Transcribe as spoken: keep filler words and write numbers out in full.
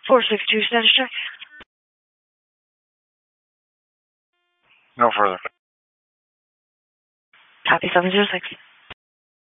four six two, status check. No further. Copy seven zero six.